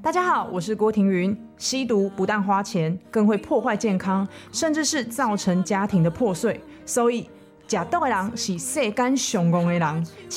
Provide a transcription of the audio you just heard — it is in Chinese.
大家好，我是郭庭云。吸毒不但花钱，更会破坏健康，甚至是造成家庭的破碎。所以，吃毒的人是世间上戆的人。